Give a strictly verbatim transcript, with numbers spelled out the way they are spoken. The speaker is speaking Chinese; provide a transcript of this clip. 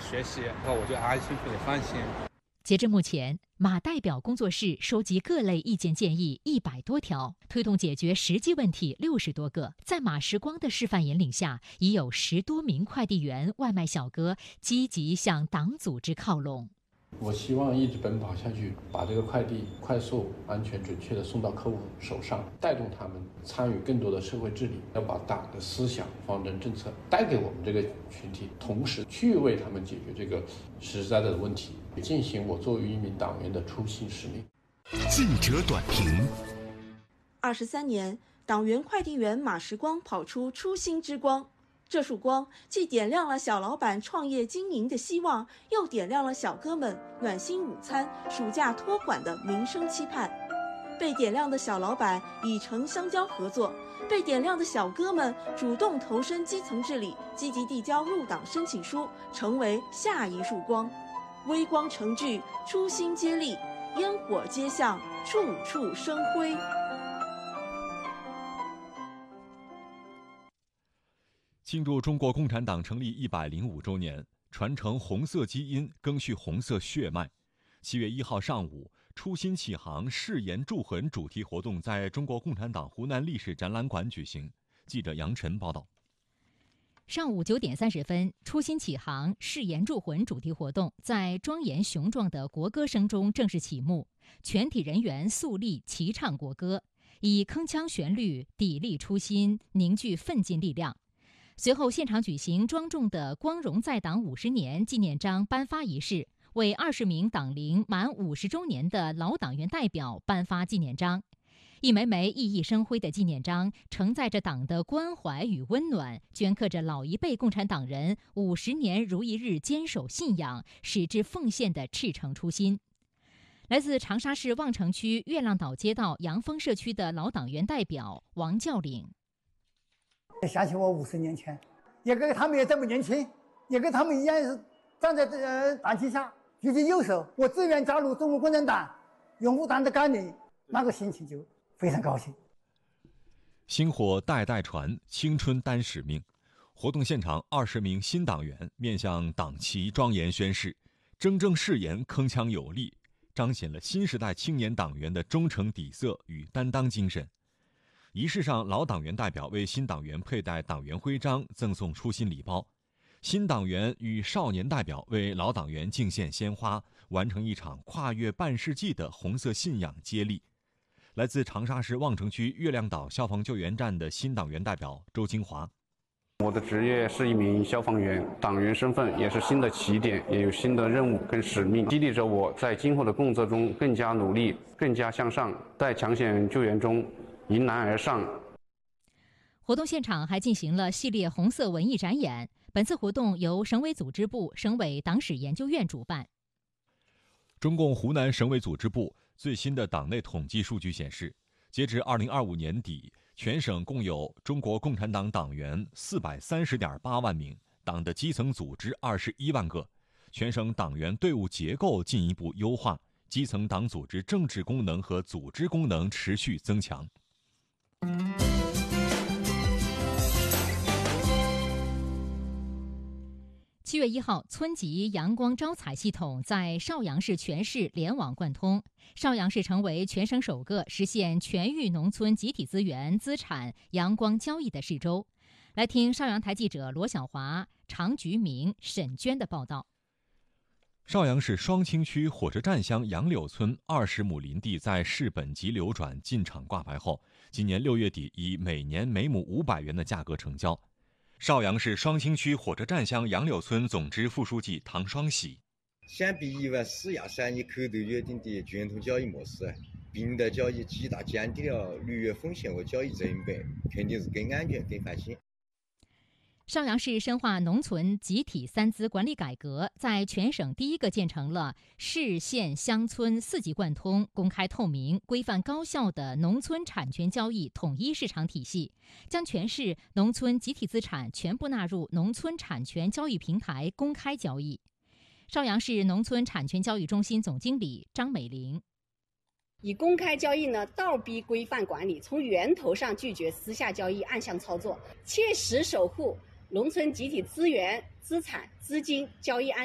学习，然后我就安心也放心。 截至目前，马代表工作室收集各类意见建议一百多条，推动解决实际问题六十多个。在马时光的示范引领下，已有十多名快递员、外卖小哥积极向党组织靠拢。 我希望一直奔跑下去，把这个快递快速、安全、准确地送到客户手上，带动他们参与更多的社会治理，要把党的思想、方针政策带给我们这个群体，同时去为他们解决这个实实在在的问题，进行我作为一名党员的初心使命。 记者短评： 二十三年，党员快递员马时光跑出初心之光。这束光既点亮了小老板创业经营的希望，又点亮了小哥们暖心午餐、暑假托管的民生期盼。被点亮的小老板已成香蕉合作，被点亮的小哥们主动投身基层治理，积极递交入党申请书，成为下一束光。微光成炬，初心接力，烟火接向，处处生辉。 庆祝中国共产党成立一百零五周年，传承红色基因，赓续红色血脉。七月一号上午，初心启航，誓言铸魂主题活动在中国共产党湖南历史展览馆举行。记者杨晨报道。 上午九点三十分，初心启航，誓言铸魂主题活动在庄严雄壮的国歌声中正式启幕。全体人员肃立齐唱国歌，以铿锵旋律砥砺初心，凝聚奋进力量。随后，现场举行庄重的“光荣在党五十年”纪念章颁发仪式，为二十名党龄满五十周年的老党员代表颁发纪念章。一枚枚熠熠生辉的纪念章，承载着党的关怀与温暖，镌刻着老一辈共产党人五十年如一日坚守信仰、矢志奉献的赤诚初心。来自长沙市望城区月亮岛街道杨峰社区的老党员代表王教领。 想起我五十年前，也跟他们也这么年轻，也跟他们一样是站在呃党旗下举起右手，我自愿加入中国共产党，拥护党的纲领，那个心情就非常高兴。 薪火代代传，青春担使命。活动现场，二十名新党员面向党旗庄严宣誓，铮铮誓言铿锵有力，彰显了新时代青年党员的忠诚底色与担当精神。仪式上，老党员代表为新党员佩戴党员徽章，赠送初心礼包；新党员与少年代表为老党员敬献鲜花，完成一场跨越半世纪的红色信仰接力。来自长沙市望城区月亮岛消防救援站的新党员代表周金华： 我的职业是一名消防员，党员身份也是新的起点，也有新的任务跟使命，激励着我在今后的工作中更加努力，更加向上，在抢险救援中迎难而上。 活动现场还进行了系列红色文艺展演。本次活动由省委组织部、省委党史研究院主办。 中共湖南省委组织部最新的党内统计数据显示，截至二零二五年底，全省共有中国共产党党员四百三十点八万名，党的基层组织二十一万个。全省党员队伍结构进一步优化，基层党组织政治功能和组织功能持续增强。 七月一号，村级阳光招采系统在邵阳市全市联网贯通，邵阳市成为全省首个实现全域农村集体资源资产阳光交易的市州。来听邵阳台记者罗小华、常菊明、沈娟的报道。 邵阳市双清区火车站乡杨柳村二十亩林地在市本级流转进场挂牌后，今年六月底以每年每亩五百元的价格成交。邵阳市双清区火车站乡杨柳村总支副书记唐双喜： 相比以往市衙商业口头约定的传统交易模式，平台交易极大降低了履约风险和交易成本，肯定是更安全、更放心。 邵阳市深化农村集体三资管理改革，在全省第一个建成了市县乡村四级贯通、公开透明、规范高效的农村产权交易统一市场体系，将全市农村集体资产全部纳入农村产权交易平台公开交易。邵阳市农村产权交易中心总经理张美玲： 以公开交易呢，倒逼规范管理，从源头上拒绝私下交易、暗箱操作，切实守护农村集体资源、资产、资金交易安